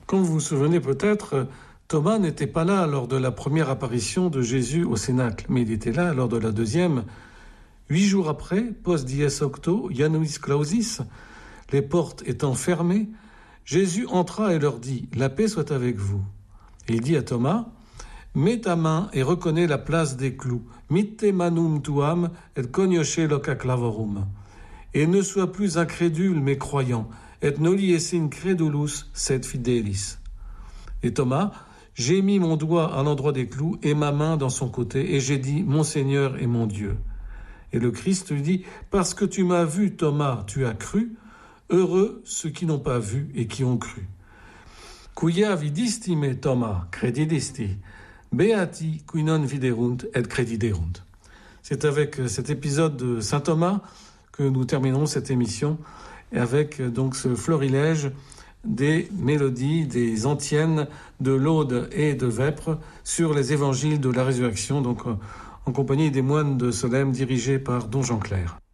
Comme vous vous souvenez peut-être, Thomas n'était pas là lors de la première apparition de Jésus au Cénacle, mais il était là lors de la deuxième. 8 jours après, post dies octo, Januis clausis, les portes étant fermées, Jésus entra et leur dit « La paix soit avec vous ». Et il dit à Thomas « Mets ta main et reconnais la place des clous. Mitte manum tuam et cognosce loca clavorum. Et ne sois plus incrédule mais croyant. Et noli essin credulus sed fidelis. » Et Thomas, j'ai mis mon doigt à l'endroit des clous et ma main dans son côté, et j'ai dit, mon Seigneur et mon Dieu. Et le Christ lui dit, parce que tu m'as vu, Thomas, tu as cru. Heureux ceux qui n'ont pas vu et qui ont cru. Quia vidisti me, Thomas, credidisti. Beati qui non viderunt et crediderunt. C'est avec cet épisode de saint Thomas que nous terminerons cette émission, et avec donc ce florilège des mélodies, des antiennes de Laude et de Vêpres sur les évangiles de la résurrection, donc en compagnie des moines de Solesmes dirigés par Don Jean Clair.